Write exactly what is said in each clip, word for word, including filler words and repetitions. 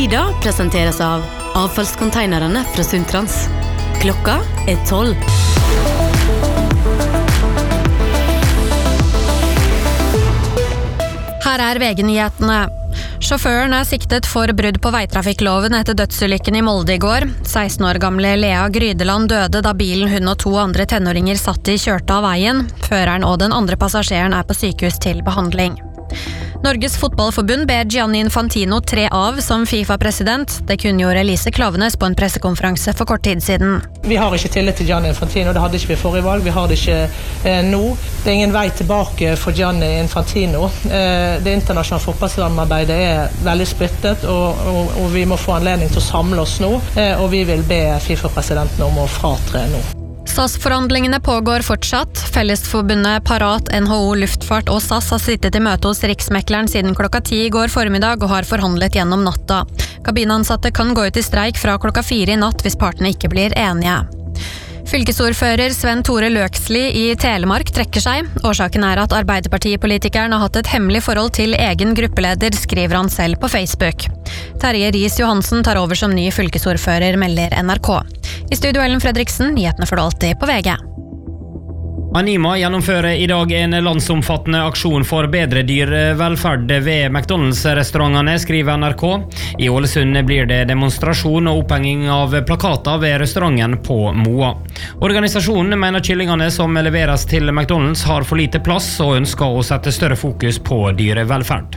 Tida presenteres av avfallskonteinerne fra Sundtrans. Klokka er tolv. Her er V G-nyhetene. Sjåføren er siktet for brudd på veitrafikkloven etter dødsulykken i Molde i går. seksten år gamle Lea Grydeland døde da bilen hun og to andre tenåringer satt i kjørte av veien. Føreren og den andre passasjeren er på sykehus til behandling. Norges fotballforbund ber Gianni Infantino tre av som FIFA-president. Det kunngjorde Lise Klaveness på en pressekonferanse for kort tid siden. Vi har ikke tillit til Gianni Infantino, det hadde ikke vi forrige valg, vi har det ikke eh, nå. Det er ingen vei tilbake for Gianni Infantino. Eh, det internasjonale fotballsamarbeidet er veldig splittet, og, og, og vi må få anledning til å samle oss nå, eh, og vi vil be FIFA-presidenten om å fratre nå. S A S-forhandlingene pågår fortsatt. Fellesforbundet Parat, N H O, Luftfart og S A S har sittet i møte hos Riksmekleren siden klokka ti i går formiddag og har forhandlet gjennom natta. Kabinansatte kan gå ut i streik fra klokka fire i natt hvis partene ikke blir enige. Fylkesordfører Sven Tore Løksli i Telemark trekker seg. Årsaken er at Arbeiderpartipolitikeren har hatt et hemmelig forhold til egen gruppeleder, skriver han selv på Facebook. Terje Riis Johansen tar over som ny fylkesordfører, melder N R K. I studio Ellen Fredriksen, nyhetene får du alltid på V G. Anima gjennomfører i dag en landsomfattende aksjon for bedre dyrevelferd ved McDonalds-restaurantene, skriver N R K. I Ålesund blir det demonstrasjon og opphenging av plakater ved restauranten på Moa. Organisasjonen mener kyllingene som leveres til McDonalds har for lite plass og ønsker å sette større fokus på dyrevelferd.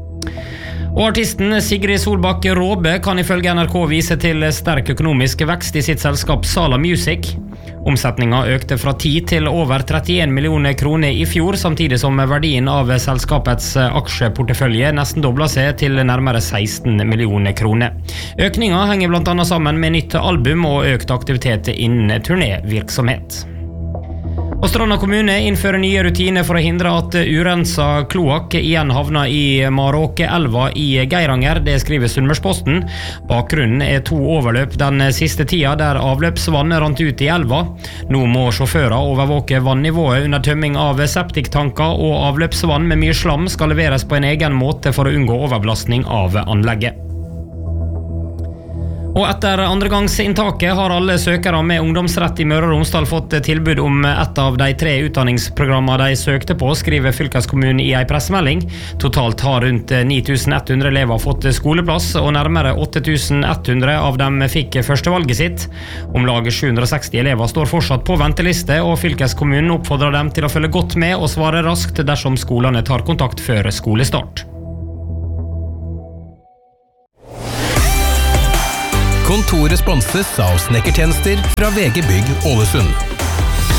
Og artisten Sigrid Solbakk Råbe kan ifølge N R K vise til sterk økonomisk vekst i sitt selskap Sala Music. Omsetningen økte fra ti til over trettien millioner kroner i fjor, samtidig som verdien av selskapets aksjeportefølje nesten doblet seg til nærmere seksten millioner kroner. Økningen henger blant annet sammen med nytt album og økt aktivitet innen turnévirksomhet. Og Stranda kommune innfører nye rutiner for å hindre at urensa kloakk igjen havner i Maråkeelva i Geiranger, det skriver Sunnmørsposten. Bakgrunnen er to overløp den siste tida der avløpsvann rant ut i elva. Nå må sjåfører overvåke vannivået under tømming av septiktanker, og avløpsvann med mye slam skal leveres på en egen måte for å unngå overbelastning av anlegget. Og etter andregangsinntaket har alle søkere med ungdomsrett i Møre og Romsdal fått tilbud om et av de tre utdanningsprogrammene de søkte på, skriver fylkeskommunen i en pressemelding. Totalt har rundt ni tusen ett hundre elever fått skoleplass, og nærmere åtte tusen ett hundre av dem fikk førstevalget sitt. Om lag sju hundre og seksti elever står fortsatt på venteliste, og fylkeskommunen oppfordrer dem til å følge godt med og svare raskt dersom skolene tar kontakt før skolestart. Kontoret sponses av snekkertjenester fra V G Bygg Ålesund.